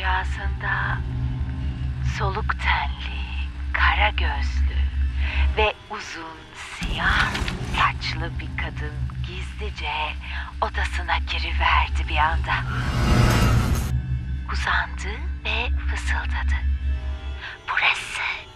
rüyasında soluk tenli, kara gözlü ve uzun siyah saçlı bir kadın gizlice odasına giriverdi bir anda. Uzandı ve fısıldadı. Burası